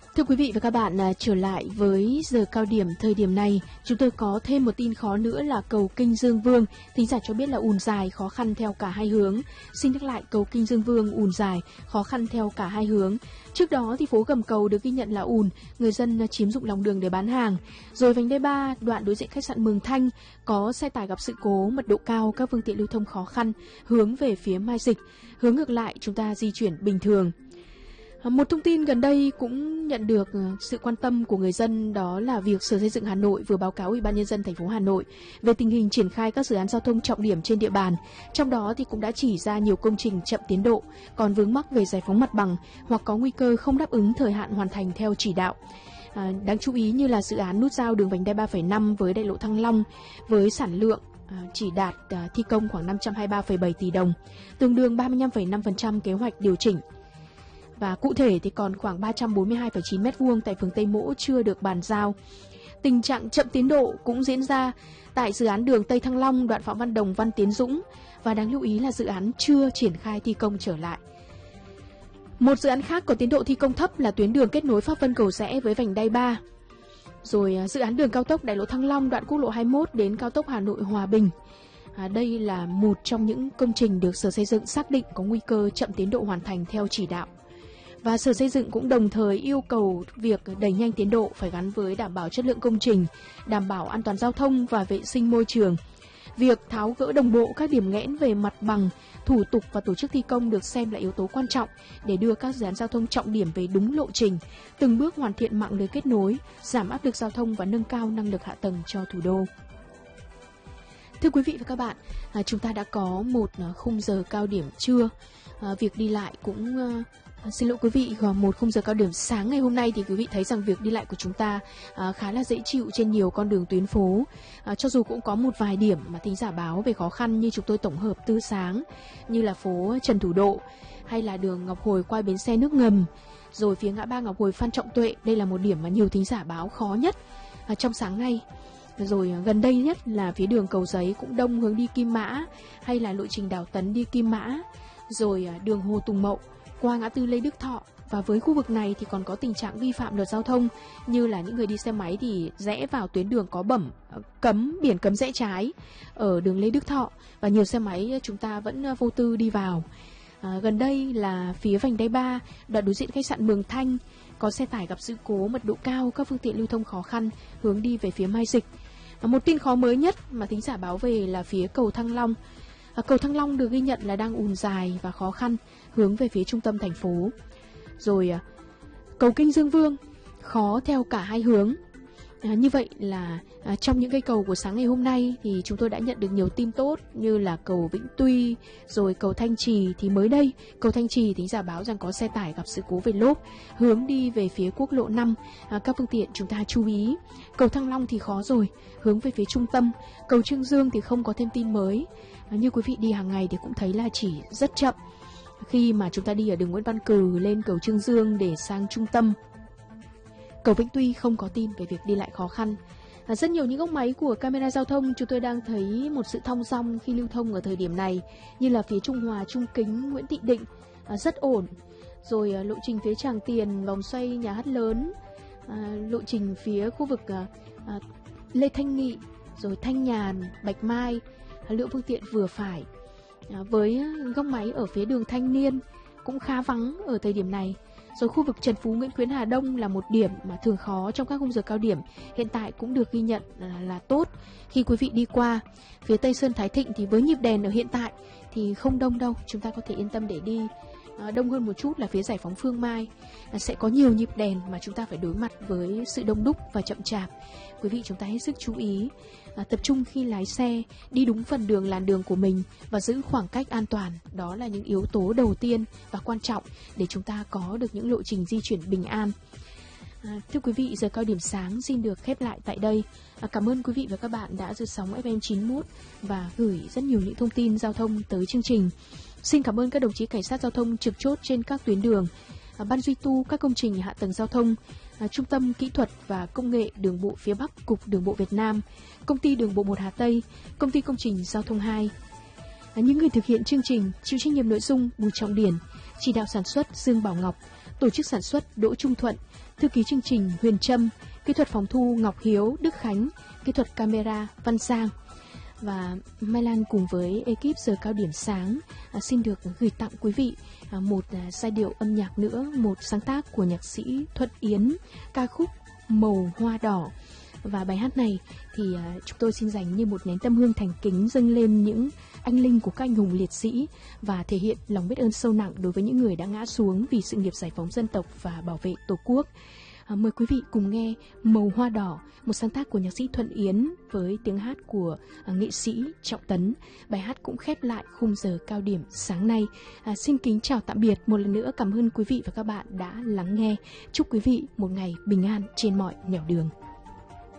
Thưa quý vị và các bạn, trở lại với giờ cao điểm thời điểm này, chúng tôi có thêm một tin khó nữa là cầu Kinh Dương Vương. Thính giả cho biết là ùn dài, khó khăn theo cả hai hướng. Xin nhắc lại, cầu Kinh Dương Vương ùn dài, khó khăn theo cả hai hướng. Trước đó thì phố Gầm Cầu được ghi nhận là ùn, người dân chiếm dụng lòng đường để bán hàng. Rồi vành đai 3, đoạn đối diện khách sạn Mường Thanh, có xe tải gặp sự cố, mật độ cao, các phương tiện lưu thông khó khăn, hướng về phía Mai Dịch. Hướng ngược lại, chúng ta di chuyển bình thường. Một thông tin gần đây cũng nhận được sự quan tâm của người dân, đó là việc Sở Xây dựng Hà Nội vừa báo cáo Ủy ban Nhân dân thành phố Hà Nội về tình hình triển khai các dự án giao thông trọng điểm trên địa bàn. Trong đó thì cũng đã chỉ ra nhiều công trình chậm tiến độ, còn vướng mắc về giải phóng mặt bằng hoặc có nguy cơ không đáp ứng thời hạn hoàn thành theo chỉ đạo. Đáng chú ý như là dự án nút giao đường vành đai 3,5 với đại lộ Thăng Long với sản lượng chỉ đạt thi công khoảng 523,7 tỷ đồng, tương đương 35,5% kế hoạch điều chỉnh. Và cụ thể thì còn khoảng 342,9 m² tại phường Tây Mỗ chưa được bàn giao. Tình trạng chậm tiến độ cũng diễn ra tại dự án đường Tây Thăng Long, đoạn Phạm Văn Đồng - Văn Tiến Dũng, và đáng lưu ý là dự án chưa triển khai thi công trở lại. Một dự án khác có tiến độ thi công thấp là tuyến đường kết nối Pháp Vân Cầu Giẽ với vành đai 3. Rồi dự án đường cao tốc đại lộ Thăng Long, đoạn quốc lộ 21 đến cao tốc Hà Nội - Hòa Bình. Đây là một trong những công trình được Sở Xây dựng xác định có nguy cơ chậm tiến độ hoàn thành theo chỉ đạo. Và Sở Xây dựng cũng đồng thời yêu cầu việc đẩy nhanh tiến độ phải gắn với đảm bảo chất lượng công trình, đảm bảo an toàn giao thông và vệ sinh môi trường. Việc tháo gỡ đồng bộ các điểm nghẽn về mặt bằng, thủ tục và tổ chức thi công được xem là yếu tố quan trọng để đưa các dự án giao thông trọng điểm về đúng lộ trình, từng bước hoàn thiện mạng lưới kết nối, giảm áp lực giao thông và nâng cao năng lực hạ tầng cho thủ đô. Thưa quý vị và các bạn, chúng ta đã có một khung giờ cao điểm trưa. Việc đi lại cũng xin lỗi quý vị, một khung giờ cao điểm sáng ngày hôm nay thì quý vị thấy rằng việc đi lại của chúng ta khá là dễ chịu trên nhiều con đường tuyến phố. Cho dù cũng có một vài điểm mà thính giả báo về khó khăn như chúng tôi tổng hợp từ sáng, như là phố Trần Thủ Độ hay là đường Ngọc Hồi qua bến xe nước ngầm, rồi phía ngã ba Ngọc Hồi Phan Trọng Tuệ. Đây là một điểm mà nhiều thính giả báo khó nhất trong sáng nay. Rồi gần đây nhất là phía đường Cầu Giấy cũng đông hướng đi Kim Mã, hay là lộ trình Đào Tấn đi Kim Mã, rồi đường Hồ Tùng Mậu qua ngã tư Lê Đức Thọ. Và với khu vực này thì còn có tình trạng vi phạm luật giao thông, như là những người đi xe máy thì rẽ vào tuyến đường có biển cấm rẽ trái ở đường Lê Đức Thọ, và nhiều xe máy chúng ta vẫn vô tư đi vào. Gần đây là phía vành đai 3, đoạn đối diện khách sạn Mường Thanh, có xe tải gặp sự cố, mật độ cao, các phương tiện lưu thông khó khăn hướng đi về phía Mai Dịch. Một tin khó mới nhất mà thính giả báo về là phía cầu Thăng Long. Cầu Thăng Long được ghi nhận là đang ùn dài và khó khăn hướng về phía trung tâm thành phố. Rồi cầu Kinh Dương Vương khó theo cả hai hướng. Như vậy là trong những cây cầu của sáng ngày hôm nay thì chúng tôi đã nhận được nhiều tin tốt, như là cầu Vĩnh Tuy, rồi cầu Thanh Trì. Thì mới đây, cầu Thanh Trì thính giả báo rằng có xe tải gặp sự cố về lốp hướng đi về phía quốc lộ 5. Các phương tiện chúng ta chú ý. Cầu Thăng Long thì khó rồi, hướng về phía trung tâm. Cầu Trương Dương thì không có thêm tin mới. Như quý vị đi hàng ngày thì cũng thấy là chỉ rất chậm khi mà chúng ta đi ở đường Nguyễn Văn Cừ lên cầu Trương Dương để sang trung tâm. Cầu Vĩnh Tuy không có tin về việc đi lại khó khăn. Rất nhiều những góc máy của camera giao thông chúng tôi đang thấy một sự thong dong khi lưu thông ở thời điểm này, như là phía Trung Hòa, Trung Kính, Nguyễn Thị Định rất ổn. Rồi lộ trình phía Tràng Tiền, vòng xoay Nhà Hát Lớn, lộ trình phía khu vực Lê Thanh Nghị, rồi Thanh Nhàn, Bạch Mai, lượng phương tiện vừa phải. Với góc máy ở phía đường Thanh Niên cũng khá vắng ở thời điểm này. Rồi khu vực Trần Phú, Nguyễn Khuyến, Hà Đông là một điểm mà thường khó trong các khung giờ cao điểm, hiện tại cũng được ghi nhận là tốt khi quý vị đi qua. Phía Tây Sơn, Thái Thịnh thì với nhịp đèn ở hiện tại thì không đông đâu, chúng ta có thể yên tâm để đi. Đông hơn một chút là phía Giải Phóng Phương Mai, sẽ có nhiều nhịp đèn mà chúng ta phải đối mặt với sự đông đúc và chậm chạp. Quý vị chúng ta hết sức chú ý, tập trung khi lái xe, đi đúng phần đường làn đường của mình và giữ khoảng cách an toàn. Đó là những yếu tố đầu tiên và quan trọng để chúng ta có được những lộ trình di chuyển bình an. Thưa quý vị, giờ cao điểm sáng xin được khép lại tại đây. Cảm ơn quý vị và các bạn đã giữ sóng FM 91 và gửi rất nhiều những thông tin giao thông tới chương trình. Xin cảm ơn các đồng chí cảnh sát giao thông trực chốt trên các tuyến đường, ban duy tu các công trình hạ tầng giao thông, Trung tâm Kỹ thuật và Công nghệ Đường bộ phía Bắc, Cục Đường bộ Việt Nam, Công ty Đường bộ 1 Hà Tây, Công ty Công trình Giao thông 2. Những người thực hiện chương trình chịu trách nhiệm nội dung Bùi Trọng Điển, chỉ đạo sản xuất Dương Bảo Ngọc, tổ chức sản xuất Đỗ Trung Thuận, thư ký chương trình Huyền Trâm, kỹ thuật phòng thu Ngọc Hiếu, Đức Khánh, kỹ thuật camera Văn Sang. Và Mai Lan cùng với ekip Giờ Cao Điểm Sáng xin được gửi tặng quý vị một giai điệu âm nhạc nữa, một sáng tác của nhạc sĩ Thuận Yến, ca khúc Màu Hoa Đỏ. Và bài hát này thì chúng tôi xin dành như một nén tâm hương thành kính dâng lên những anh linh của các anh hùng liệt sĩ và thể hiện lòng biết ơn sâu nặng đối với những người đã ngã xuống vì sự nghiệp giải phóng dân tộc và bảo vệ Tổ quốc. Mời quý vị cùng nghe Màu Hoa Đỏ, một sáng tác của nhạc sĩ Thuận Yến với tiếng hát của nghệ sĩ Trọng Tấn. Bài hát cũng khép lại khung giờ cao điểm sáng nay. Xin kính chào tạm biệt, một lần nữa cảm ơn quý vị và các bạn đã lắng nghe. Chúc quý vị một ngày bình an trên mọi nẻo đường.